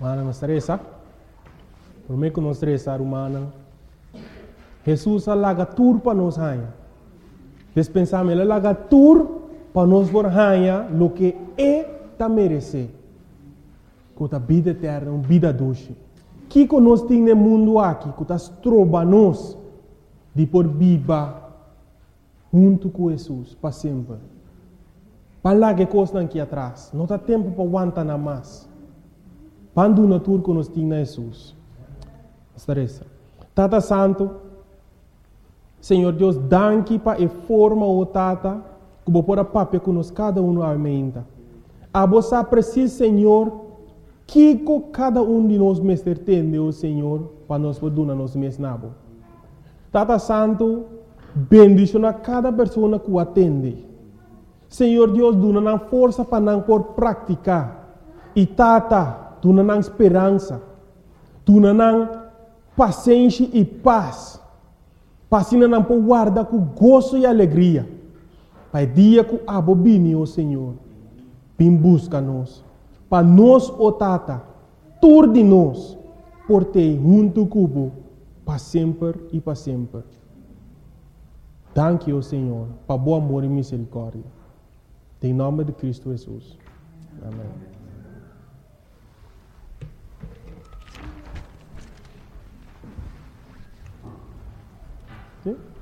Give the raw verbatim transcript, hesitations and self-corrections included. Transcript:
Mana não estressa. Por mim que não estressa, humana. Jesus alaga tur para nós hanha. Despensamos ele alaga tur para nós por hanha lo que é ta merece. Com a vida eterna, uma vida doce. Que que nós temos no mundo aqui, que nós trobamos de por viva junto com Jesus para sempre. Para lá que coisa aqui atrás, não dá tempo para aguentar nada mais. Quando na tour que nós temos Jesus. Estressa. Tata Santo, Senhor Deus, danke para a forma o Tata, que vou pôr a papel que nós cada um aumenta. A você precisa, Senhor, que cada um de nós mestre tem, o Senhor, para nós poder nos mesnabo. Tata Santo, bendicionar cada pessoa que o atende. Senhor Deus, dona força para não por praticar. E Tata, dona esperança. Dona paciência e paz. Passina não por guardar com gozo e alegria. Para dia que abobine, o Senhor, vem busca nós. Para nós, o Tata, tur de nós, por ter junto cubo, para sempre e para sempre. Danke, o Senhor, para bom amor e misericórdia. Em nome de Cristo Jesus. Amém. Sim?